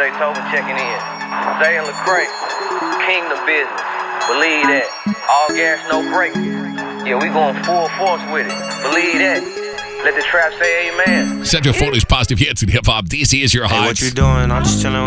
Zaytoven checking in. Zay and Lecrae, kingdom business. Believe that. All gas, no brakes. Yeah, we going full force with it. Believe that. Let the trap say amen. Central 40's positive hits and hip hop. DC is your hot. Hey, what you doing? I'm just chilling.